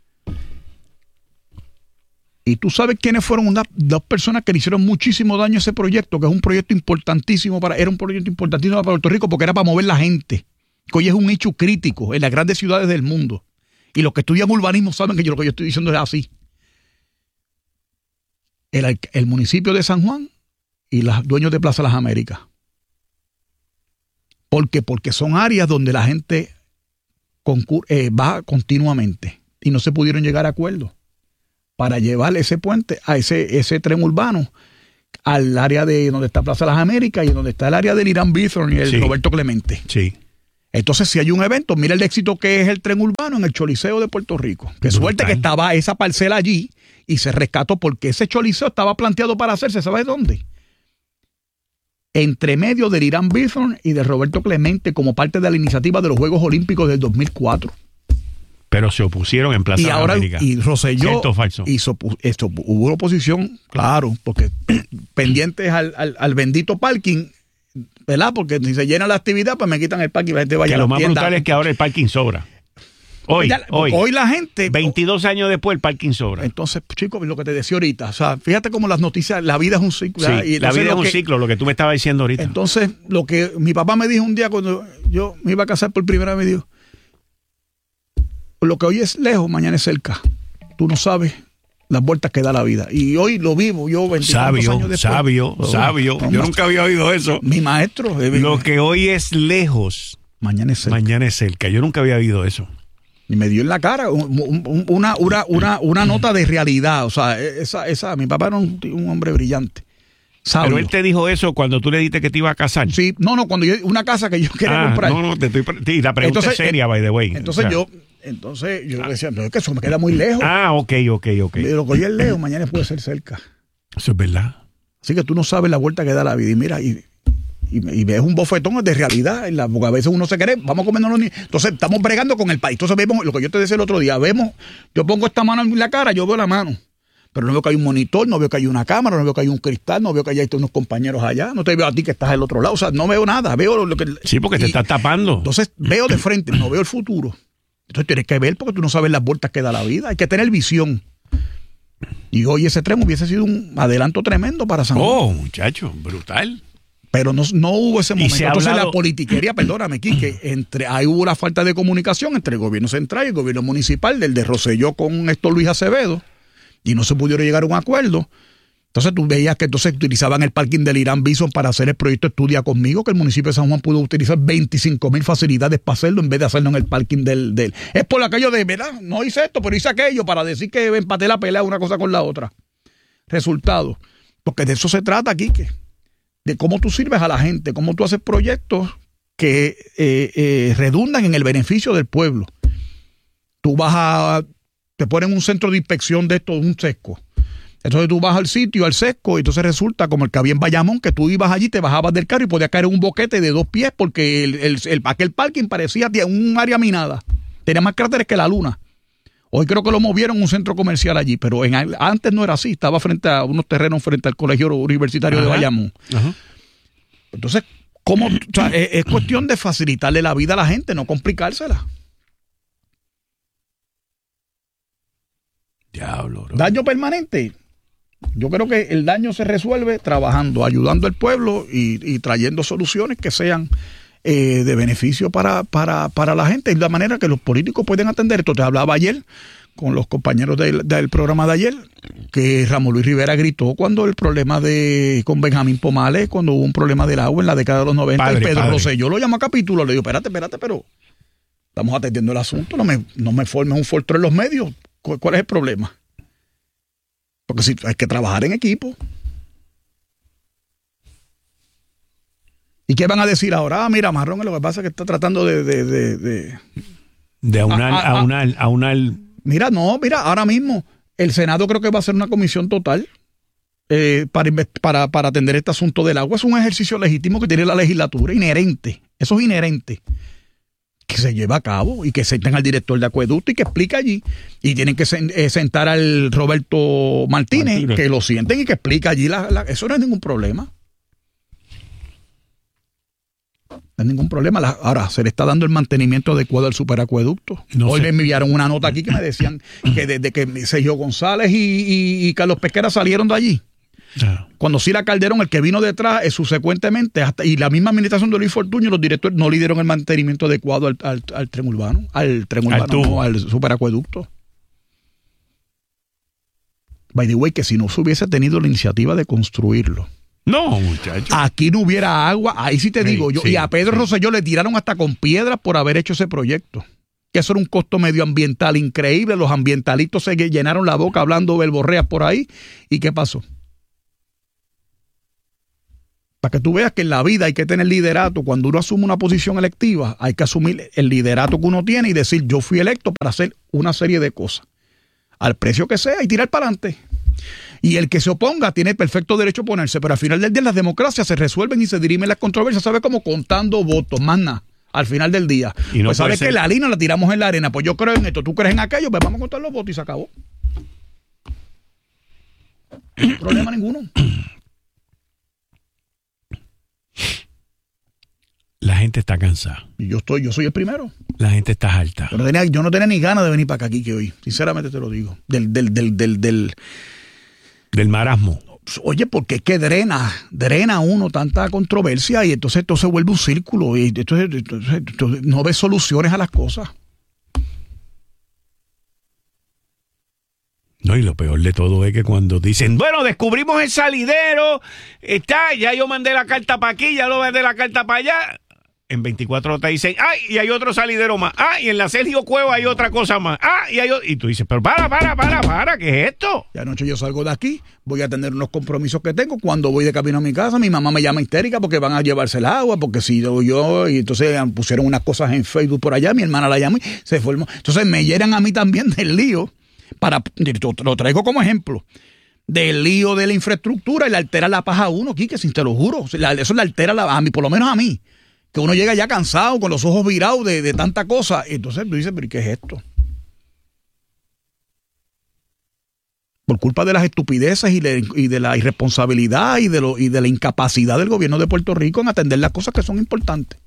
Y tú sabes quiénes fueron unas dos personas que le hicieron muchísimo daño a ese proyecto, que es un proyecto importantísimo para, era un proyecto importantísimo para Puerto Rico porque era para mover la gente, que hoy es un hecho crítico en las grandes ciudades del mundo. Y los que estudian urbanismo saben que yo lo que yo estoy diciendo es así. El, el municipio de San Juan y los dueños de Plaza Las Américas. ¿Por qué? Porque son áreas donde la gente concur- eh, va continuamente y no se pudieron llegar a acuerdos para llevar ese puente, a ese, ese tren urbano, al área de donde está Plaza Las Américas y donde está el área del Irán Bithorn y el sí. Roberto Clemente. Sí. Entonces, si hay un evento, mira el éxito que es el tren urbano en el Choliseo de Puerto Rico. Qué suerte que estaba esa parcela allí y se rescató porque ese Choliseo estaba planteado para hacerse, ¿sabes dónde? Entre medio del Irán Bithorn y de Roberto Clemente como parte de la iniciativa de los Juegos Olímpicos del dos mil cuatro. Pero se opusieron en Plaza y ahora, América. Y Rosselló ¿Cierto o falso? hizo, esto, hubo oposición, claro, porque pendientes al, al, al bendito parking, ¿verdad? Porque si se llena la actividad, pues me quitan el parking y la gente vaya que a la lo más tienda. brutal es que ahora el parking sobra. Hoy, ya, hoy, hoy la gente... veintidós años después el parking sobra. Entonces, chicos, lo que te decía ahorita, o sea, fíjate cómo las noticias, la vida es un ciclo. Sí, y la vida es un que, ciclo, lo que tú me estabas diciendo ahorita. Entonces, lo que mi papá me dijo un día cuando yo me iba a casar por primera vez, me dijo, lo que hoy es lejos, mañana es cerca. Tú no sabes las vueltas que da la vida. Y hoy lo vivo, yo veinticinco años después. Sabio, oh, sabio. oh, Yo nunca había oído eso. Mi maestro. Eh, lo que hoy es lejos, mañana es cerca. Mañana es cerca. Yo nunca había oído eso. Y me dio en la cara un, un, una, una, una, una nota de realidad. O sea, esa, esa, mi papá era un, un hombre brillante. Sabio. Pero él te dijo eso cuando tú le dijiste que te iba a casar. Sí, no, no, cuando yo, una casa que yo quería ah, comprar. No, no, te estoy, sí, la pregunta entonces, es seria, eh, by the way. Entonces o sea, yo, entonces yo decía, pero es que eso me queda muy lejos. Ah, ok, ok, ok. Pero lo que hoy es lejos, mañana puede ser cerca. Eso es verdad. Así que tú no sabes la vuelta que da la vida. Y mira, y, y, y ves un bofetón de realidad, en la, porque a veces uno se cree, vamos a comernos los niños. Entonces estamos bregando con el país. Entonces vemos lo que yo te decía el otro día, vemos, yo pongo esta mano en la cara, yo veo la mano. Pero no veo que hay un monitor, no veo que hay una cámara, no veo que hay un cristal, no veo que hay unos compañeros allá, no te veo a ti que estás al otro lado, o sea, no veo nada, veo lo que... Sí, porque y, te estás tapando. Entonces veo de frente, no veo el futuro. Entonces tienes que ver porque tú no sabes las vueltas que da la vida, hay que tener visión. Y hoy ese tren hubiese sido un adelanto tremendo para San Juan. Oh, muchacho, brutal. Pero no, no hubo ese momento. Entonces hablado... la politiquería, perdóname, Quique, entre, ahí hubo la falta de comunicación entre el gobierno central y el gobierno municipal, del de Rosselló con Héctor Luis Acevedo, y no se pudieron llegar a un acuerdo. Entonces tú veías que entonces utilizaban el parking del Irán Bithorn para hacer el proyecto Estudia Conmigo, que el municipio de San Juan pudo utilizar veinticinco mil facilidades para hacerlo en vez de hacerlo en el parking del... del... Es por aquello de, ¿verdad? No hice esto, pero hice aquello para decir que empaté la pelea una cosa con la otra. Resultado. Porque de eso se trata, Quique. De cómo tú sirves a la gente, cómo tú haces proyectos que eh, eh, redundan en el beneficio del pueblo. Tú vas a... Te ponen un centro de inspección de esto, un sesco. Entonces tú vas al sitio, al sesco, y entonces resulta como el que había en Bayamón, que tú ibas allí, te bajabas del carro y podías caer en un boquete de dos pies porque el, el, el, aquel parking parecía un área minada. Tenía más cráteres que la luna. Hoy creo que lo movieron a un centro comercial allí, pero en, antes no era así. Estaba frente a unos terrenos frente al Colegio Universitario Ajá. de Bayamón. Ajá. Entonces, ¿cómo? O sea, es, es cuestión de facilitarle la vida a la gente, no complicársela. Diablo, bro. Daño permanente. Yo creo que el daño se resuelve trabajando, ayudando al pueblo y, y trayendo soluciones que sean eh, de beneficio para, para, para la gente. Y de la manera que los políticos pueden atender. Esto te hablaba ayer con los compañeros del, del programa de ayer, que Ramón Luis Rivera gritó cuando el problema de con Benjamín Pomales, cuando hubo un problema del agua en la década de los noventa, padre, y Pedro padre. Rosselló lo llamó a capítulo, le digo, espérate, espérate, pero estamos atendiendo el asunto, no me, no me formes un folclore en los medios. ¿Cuál, ¿Cuál es el problema? Porque si hay que trabajar en equipo. ¿Y qué van a decir ahora? Ah, mira, Marrón, lo que pasa es que está tratando de... De, de, de, de aunar, a, a, aunar, aunar. Mira, no, mira, ahora mismo el Senado creo que va a hacer una comisión total eh, para, para, para atender este asunto del agua. Es un ejercicio legítimo que tiene la legislatura, inherente. Eso es inherente. Que se lleva a cabo y que senten al director de acueducto y que explique allí. Y tienen que sen, eh, sentar al Roberto Martínez, Martínez, que lo sienten y que explique allí. La, la, eso no es ningún problema. No hay ningún problema. La, ahora, se le está dando el mantenimiento adecuado al superacueducto. No Hoy sé. me enviaron una nota aquí que me decían que desde que Sergio González y, y, y Carlos Pesquera salieron de allí, no. cuando Sila Calderón, el que vino detrás, eh, subsecuentemente, hasta, y la misma administración de Luis Fortuño, los directores no le dieron el mantenimiento adecuado al, al, al tren urbano, al tren urbano, al, no, al superacueducto. By the way, que si no se hubiese tenido la iniciativa de construirlo, no, muchachos. Aquí no hubiera agua, ahí sí te sí, digo yo. Sí, y a Pedro sí. Rosselló le tiraron hasta con piedras por haber hecho ese proyecto. Que eso era un costo medioambiental increíble. Los ambientalistas se llenaron la boca hablando verborreas por ahí. ¿Y qué pasó? Para que tú veas que en la vida hay que tener liderato. Cuando uno asume una posición electiva, hay que asumir el liderato que uno tiene y decir, yo fui electo para hacer una serie de cosas. Al precio que sea y tirar para adelante. Y el que se oponga tiene perfecto derecho a oponerse, pero al final del día las democracias se resuelven y se dirimen las controversias, ¿sabe? Como contando votos, más nada, al final del día. Y no pues sabes que la harina la tiramos en la arena, pues yo creo en esto, tú crees en aquello, pues vamos a contar los votos y se acabó. No hay problema ninguno. La gente está cansada. Y yo estoy, yo soy el primero. La gente está alta. Yo no tenía, yo no tenía ni ganas de venir para acá aquí que hoy, sinceramente te lo digo. Del, del, del, del, del Del marasmo. Oye, porque es que drena, drena uno tanta controversia y entonces esto se vuelve un círculo y entonces, entonces, entonces no ves soluciones a las cosas. No, y lo peor de todo es que cuando dicen, bueno, descubrimos el salidero, está, ya yo mandé la carta para aquí, ya lo mandé la carta para allá. En veinticuatro horas te dicen, ay, y hay otro salidero más. Ah, y en la Sergio Cueva hay otra cosa más. Ah, y hay otro. Y tú dices, pero para, para, para, para, ¿qué es esto? Y anoche yo salgo de aquí, voy a tener unos compromisos que tengo. Cuando voy de camino a mi casa, mi mamá me llama histérica porque van a llevarse el agua, porque si yo, yo, y entonces pusieron unas cosas en Facebook por allá, mi hermana la llama y se formó. Entonces me hieren a mí también del lío, para, lo traigo como ejemplo, del lío de la infraestructura y le altera la paz a uno, Quique, sin te lo juro. Eso le altera la, a mí, por lo menos a mí. Que uno llega ya cansado, con los ojos virados de, de tanta cosa. Entonces tú dices, pero ¿qué es esto? Por culpa de las estupideces y, le, y de la irresponsabilidad y de, lo, y de la incapacidad del gobierno de Puerto Rico en atender las cosas que son importantes.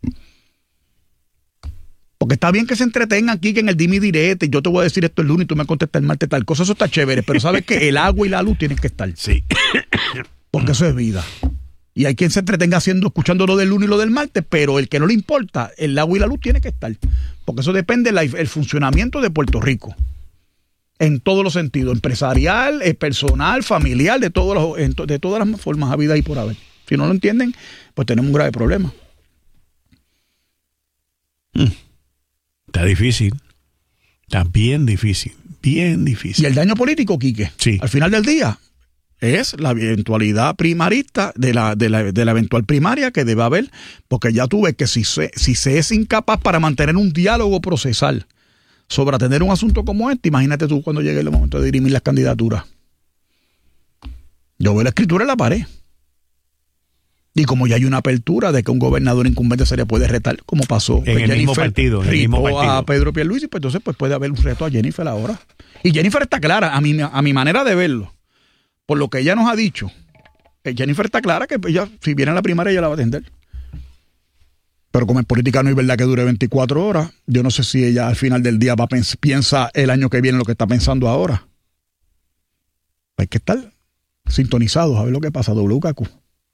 Porque está bien que se entretengan aquí, que en el dime y direte, yo te voy a decir esto el lunes y tú me contestas el martes tal cosa, eso está chévere, pero sabes que el agua y la luz tienen que estar. Sí. Porque eso es vida. Y hay quien se entretenga haciendo, escuchando lo del lunes y lo del martes, pero el que no le importa, el agua y la luz tiene que estar. Porque eso depende del funcionamiento de Puerto Rico. En todos los sentidos, empresarial, personal, familiar, de, todos los, de todas las formas, a vida y por haber. Si no lo entienden, pues tenemos un grave problema. Mm. Está difícil. Está bien difícil. Bien difícil. ¿Y el daño político, Quique? Sí. Al final del día es la eventualidad primarista de la, de la, de la eventual primaria que debe haber, porque ya tú ves que si se, si se es incapaz para mantener un diálogo procesal sobre atender un asunto como este, imagínate tú cuando llegue el momento de dirimir las candidaturas. Yo veo la escritura en la pared. Y como ya hay una apertura de que un gobernador incumbente se le puede retar, como pasó en pues el mismo partido, en el mismo partido. A Pedro Pierluisi, pues entonces pues puede haber un reto a Jennifer ahora. Y Jennifer está clara, a mi, a mi manera de verlo, por lo que ella nos ha dicho, Jennifer está clara que ella, si viene a la primaria, ella la va a atender. Pero como en política no es verdad que dure veinticuatro horas, yo no sé si ella al final del día va a pens- piensa el año que viene lo que está pensando ahora. Hay que estar sintonizados a ver lo que pasa, W K Q.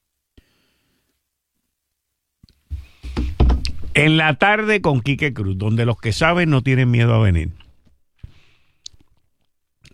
En la tarde con Quique Cruz, donde los que saben no tienen miedo a venir.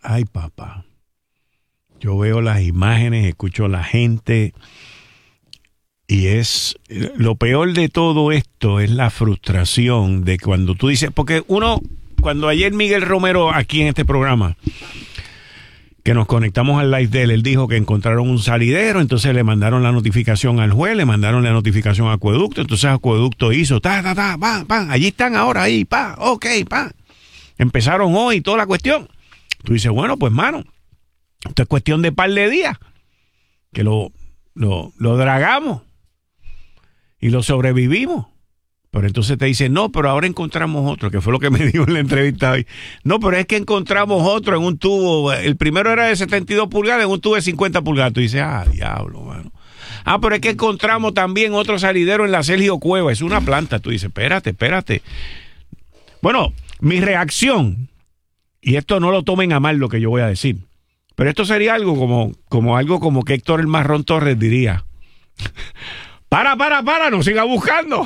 ay papá, yo veo las imágenes, escucho a la gente y es, lo peor de todo esto es la frustración de cuando tú dices, porque uno, cuando ayer Miguel Romero aquí en este programa, que nos conectamos al live de él, él dijo que encontraron un salidero, entonces le mandaron la notificación al juez, le mandaron la notificación a Acueducto, entonces Acueducto hizo, ta, ta, ta, pa, pa, allí están ahora, ahí, pa, ok, pa. Empezaron hoy toda la cuestión. Tú dices, bueno, pues mano, esto es cuestión de par de días, que lo, lo, lo dragamos y lo sobrevivimos. Pero entonces te dicen, no, pero ahora encontramos otro, que fue lo que me dijo en la entrevista hoy. No, pero es que encontramos otro en un tubo. El primero era de setenta y dos pulgadas, en un tubo de cincuenta pulgadas. Tú dices, ah, diablo, mano. Ah, pero es que encontramos también otro salidero en la Sergio Cueva. Es una planta. Tú dices, espérate, espérate. Bueno, mi reacción, y esto no lo tomen a mal lo que yo voy a decir, pero esto sería algo como, como algo como que Héctor el Marrón Torres diría. Para, para, para, no siga buscando.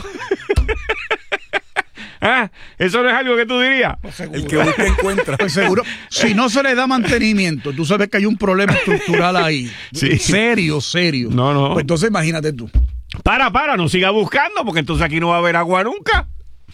¿Ah? Eso no es algo que tú dirías. Pues el que busca encuentra. Pues seguro. Si no se le da mantenimiento, tú sabes que hay un problema estructural ahí. Sí. Serio, serio. No, no. Pues entonces imagínate tú. Para, para, no siga buscando, porque entonces aquí no va a haber agua nunca.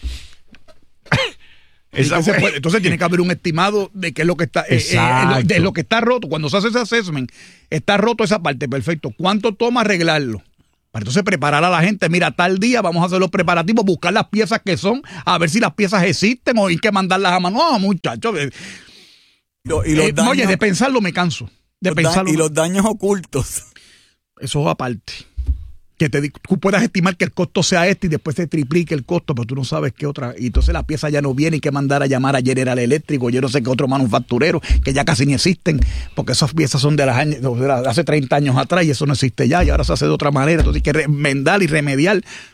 Entonces, puede, entonces tiene que haber un estimado de qué es lo que está eh, eh, de lo que está roto. Cuando se hace ese assessment, está roto esa parte, perfecto. ¿Cuánto toma arreglarlo? Para entonces preparar a la gente, mira, tal día vamos a hacer los preparativos, buscar las piezas que son, a ver si las piezas existen o hay que mandarlas a mano. No, muchachos. Eh, y los eh, daños, oye, de pensarlo me canso. De pensarlo. Da- y los daños ocultos. Eso aparte. Que te, tú puedas estimar que el costo sea este y después se triplique el costo, pero tú no sabes qué otra. Y entonces la pieza ya no viene, hay que mandar a llamar a General Electric, yo no sé qué otro manufacturero, que ya casi ni existen, porque esas piezas son de, las años, de hace treinta años atrás y eso no existe ya, y ahora se hace de otra manera. Entonces hay que remendar y remediar